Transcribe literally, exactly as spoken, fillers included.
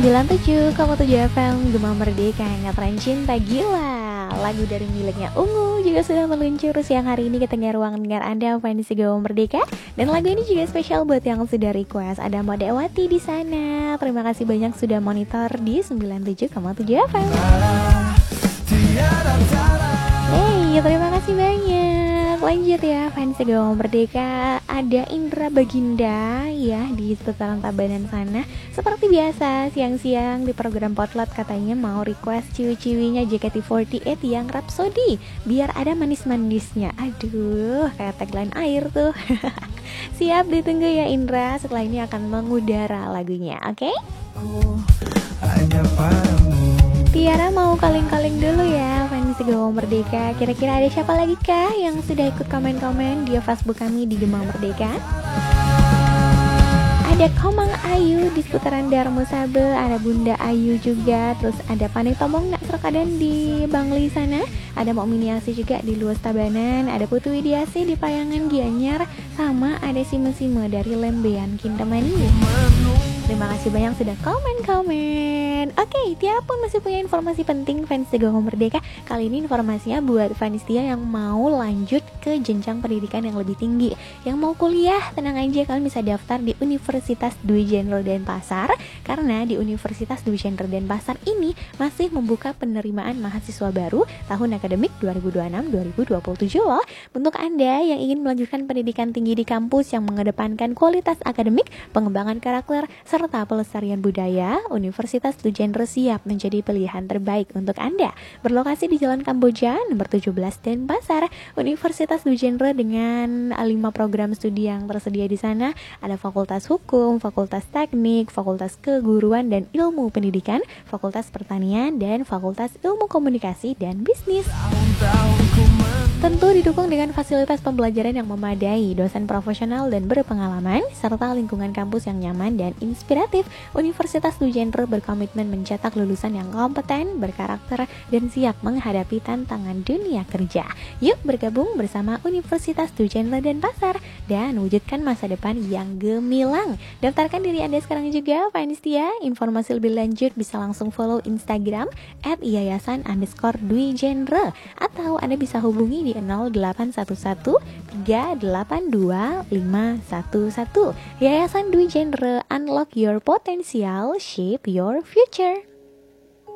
sembilan puluh tujuh koma tujuh F M Gema Merdeka, ngetren cinta gila. Lagu dari miliknya Ungu juga sudah meluncur siang hari ini ke tengah ruangan dengar Anda fans Gema Merdeka. Dan lagu ini juga spesial buat yang sudah request. Ada Modewati di sana. Terima kasih banyak sudah monitor di sembilan puluh tujuh koma tujuh F M. Hey, terima kasih banyak. Lanjut ya fans Gema Merdeka. Ada Indra Baginda ya di seputaran Tabanan sana. Seperti biasa siang-siang di program Potluck katanya mau request ciwi-ciwinya J K T empat delapan yang Rhapsody biar ada manis-manisnya. Aduh, kayak tagline air tuh. Siap ditunggu ya Indra. Setelah ini akan mengudara lagunya, oke? Okay? Oh, hanya padamu. Tiara mau kaleng-kaleng dulu ya fans Gema Merdeka. Kira-kira ada siapa lagi kah yang sudah ikut komen-komen di Facebook kami di Gema Merdeka? Ada Komang Ayu di seputaran Darmo Sabe, ada Bunda Ayu juga, terus ada Pane Tomong nak serkadan di Bangli sana, ada Mokminiasi juga di Luas Tabanan, ada Putu Widiasi di Payangan Gianyar, sama ada Sime-Sime dari Lembean Kintamani. Terima kasih banyak sudah komen-komen. Oke, okay, Tia pun masih punya informasi penting fans Gema Merdeka. Kali ini informasinya buat fans Tia yang mau lanjut ke jenjang pendidikan yang lebih tinggi. Yang mau kuliah, tenang aja, kalian bisa daftar di Universitas Dwi Jenderal Denpasar. Karena di Universitas Dwi Jenderal Denpasar ini masih membuka penerimaan mahasiswa baru tahun akademik dua ribu dua puluh enam dua ribu dua puluh tujuh loh. Untuk Anda yang ingin melanjutkan pendidikan tinggi di kampus yang mengedepankan kualitas akademik, pengembangan karakter, serta pelestarian budaya, Universitas Dwi Jenderal siap menjadi pilihan terbaik untuk Anda. Berlokasi di Jalan Kamboja nomor tujuh belas Denpasar, Universitas Dwi Jenderal dengan lima program studi yang tersedia di sana. Ada Fakultas Hukum, Fakultas Teknik, Fakultas Keguruan dan Ilmu Pendidikan, Fakultas Pertanian, dan Fakultas Ilmu Komunikasi dan Bisnis. Tentu didukung dengan fasilitas pembelajaran yang memadai, dosen profesional dan berpengalaman, serta lingkungan kampus yang nyaman dan inspiratif. Universitas Dwi Jenderal berkomitmen mencetak lulusan yang kompeten, berkarakter, dan siap menghadapi tantangan dunia kerja. Yuk bergabung bersama Universitas Dwi Jenderal Denpasar dan wujudkan masa depan yang gemilang. Daftarkan diri Anda sekarang juga, fans Tia. Informasi lebih lanjut bisa langsung follow Instagram at yayasan underscore Dwi Jenderal, atau Anda bisa hubungi di nol delapan satu satu tiga delapan dua lima satu satu. Yayasan Dwi Jenderal, unlock your potential, shape your future.